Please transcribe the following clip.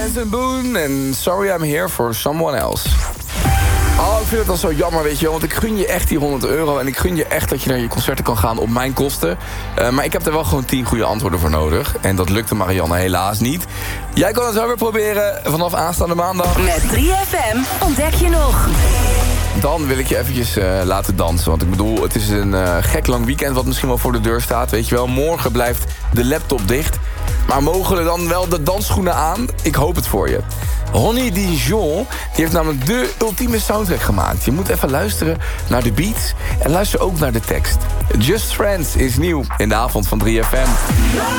Benson Boone en Sorry I'm Here for Someone Else. Oh, ik vind het al zo jammer, weet je wel. Want ik gun je echt die €100. En ik gun je echt dat je naar je concerten kan gaan op mijn kosten. Maar ik heb er wel gewoon 10 goede antwoorden voor nodig. En dat lukte Marianne helaas niet. Jij kan het wel weer proberen vanaf aanstaande maandag. Met 3FM ontdek je nog. Dan wil ik je eventjes laten dansen. Want ik bedoel, het is een gek lang weekend wat misschien wel voor de deur staat. Weet je wel, morgen blijft de laptop dicht. Maar mogen er dan wel de dansschoenen aan? Ik hoop het voor je. Ronnie Dijon, die heeft namelijk de ultieme soundtrack gemaakt. Je moet even luisteren naar de beats en luister ook naar de tekst. Just Friends is nieuw in de avond van 3FM.